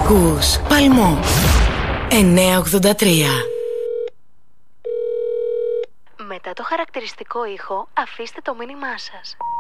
Ακούς Παλμό 983. Μετά το χαρακτηριστικό ήχο, αφήστε το μήνυμά σας.